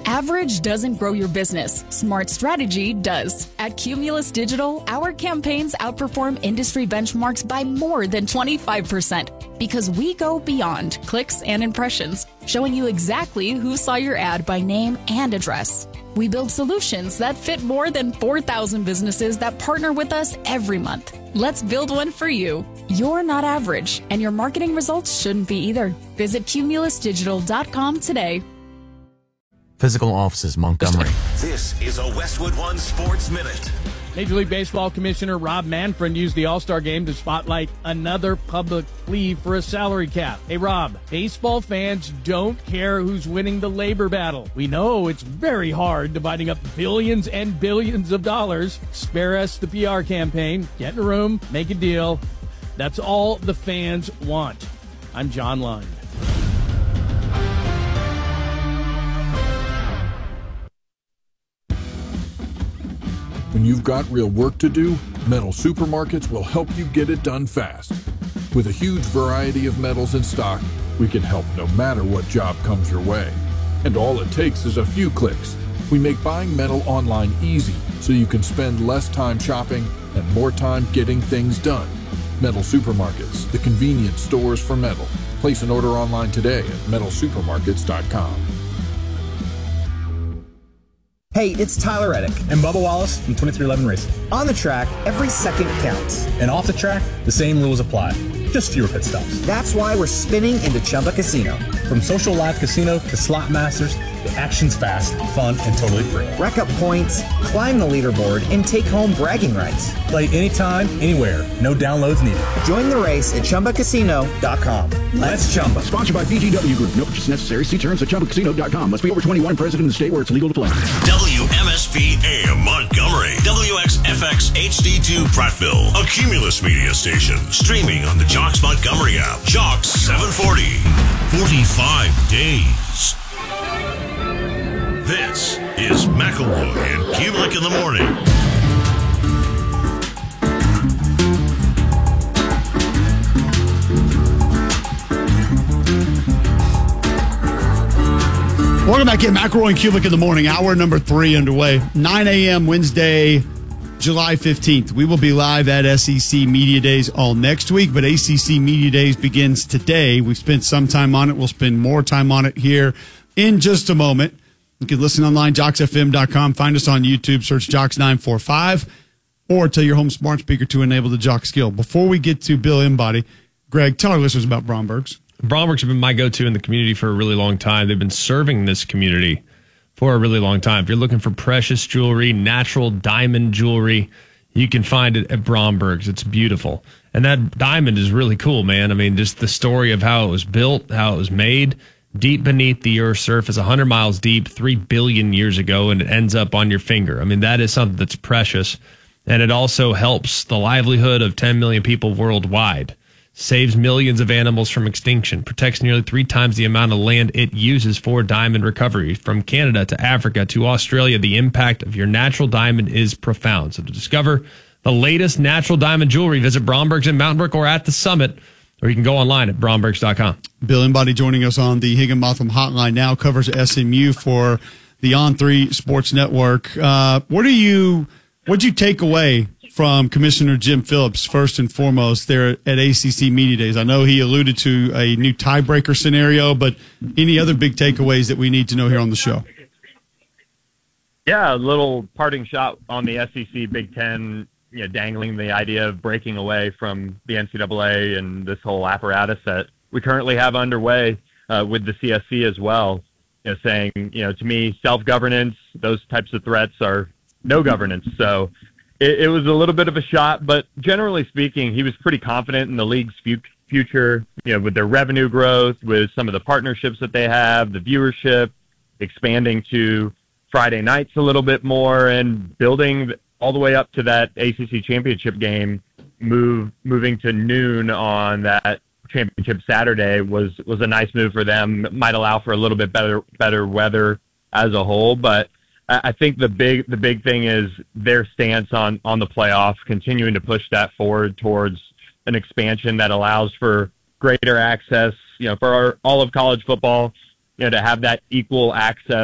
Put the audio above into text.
Average doesn't grow your business. Smart strategy does. At Cumulus Digital, our campaigns outperform industry benchmarks by more than 25% because we go beyond clicks and impressions, showing you exactly who saw your ad by name and address. We build solutions that fit more than 4,000 businesses that partner with us every month. Let's build one for you. You're not average, and your marketing results shouldn't be either. Visit cumulusdigital.com today. Physical Offices, Montgomery. This is a Westwood One Sports Minute. Major League Baseball Commissioner Rob Manfred used the All-Star Game to spotlight another public plea for a salary cap. Hey, Rob, baseball fans don't care who's winning the labor battle. We know it's very hard dividing up billions and billions of dollars. Spare us the PR campaign. Get in a room, make a deal. That's all the fans want. I'm John Lund. When you've got real work to do, Metal Supermarkets will help you get it done fast. With a huge variety of metals in stock, we can help no matter what job comes your way. And all it takes is a few clicks. We make buying metal online easy so you can spend less time shopping and more time getting things done. Metal Supermarkets, the convenience stores for metal. Place an order online today at metalsupermarkets.com. Hey, it's Tyler Reddick and Bubba Wallace from 2311 Racing. On the track, every second counts. And off the track, the same rules apply. Just fewer pit stops. That's why we're spinning into Chumba Casino. From social live casino to slot masters, the action's fast, fun, and totally free. Rack up points, climb the leaderboard, and take home bragging rights. Play anytime, anywhere. No downloads needed. Join the race at ChumbaCasino.com. Let's Chumba. Sponsored by VGW Group. No purchase necessary. See terms at ChumbaCasino.com. Must be over 21 and present in the state where it's legal to play. WMSP AM Montgomery. WXFX HD2 Prattville. A Cumulus media station. Streaming on the Jocks Montgomery app. Jocks 740. 45 days. This is McElroy and Kubelik in the morning. Welcome back in McElroy and Kubelik in the morning. Hour number 3 underway. 9 a.m. Wednesday, July 15th. We will be live at SEC Media Days all next week, but ACC Media Days begins today. We've spent some time on it. We'll spend more time on it here in just a moment. You can listen online, jocksfm.com. Find us on YouTube, search Jocks945, or tell your home smart speaker to enable the Jock skill. Before we get to Bill Embody, Greg, tell our listeners about Bromberg's. Bromberg's have been my go-to in the community for a really long time. They've been serving this community for a really long time. If you're looking for precious jewelry, natural diamond jewelry, you can find it at Bromberg's. It's beautiful. And that diamond is really cool, man. I mean, just the story of how it was built, how it was made, deep beneath the Earth's surface, 100 miles deep, 3 billion years ago, and it ends up on your finger. I mean, that is something that's precious. And it also helps the livelihood of 10 million people worldwide. Saves millions of animals from extinction, protects nearly 3 times the amount of land it uses for diamond recovery. From Canada to Africa to Australia, the impact of your natural diamond is profound. So to discover the latest natural diamond jewelry, visit Bromberg's in Mountain Brook or at the Summit, or you can go online at brombergs.com. Bill Embody joining us on the Higginbotham Hotline now, covers SMU for the On3 Sports Network. What'd you take away from Commissioner Jim Phillips, first and foremost, there at ACC Media Days? I know he alluded to a new tiebreaker scenario, but any other big takeaways that we need to know here on the show? Yeah, a little parting shot on the SEC Big Ten, dangling the idea of breaking away from the NCAA and this whole apparatus that we currently have underway with the CSC as well. Saying, to me, self-governance, those types of threats are no governance. So it was a little bit of a shot, but generally speaking, he was pretty confident in the league's future, with their revenue growth, with some of the partnerships that they have, the viewership, expanding to Friday nights a little bit more, and building all the way up to that ACC championship game, moving to noon on that championship Saturday was a nice move for them. It might allow for a little bit better weather as a whole, but I think the big thing is their stance on the playoff, continuing to push that forward towards an expansion that allows for greater access, for all of college football, to have that equal access